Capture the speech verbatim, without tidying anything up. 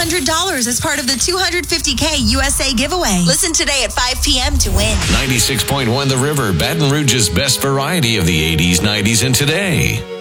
hundred dollars as part of the two hundred fifty K U S A giveaway. Listen today at five p.m. to win. ninety-six point one The River, Baton Rouge's best variety of the eighties, nineties, and today.